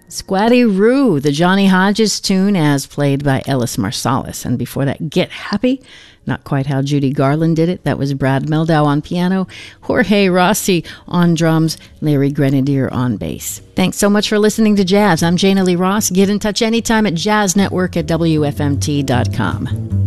Squatty Roo, the Johnny Hodges tune as played by Ellis Marsalis. And before that, Get Happy, not quite how Judy Garland did it. That was Brad Meldau on piano, Jorge Rossi on drums, Larry Grenadier on bass. Thanks so much for listening to Jazz. I'm Jana Lee Ross. Get in touch anytime at jazznetwork@wfmt.com.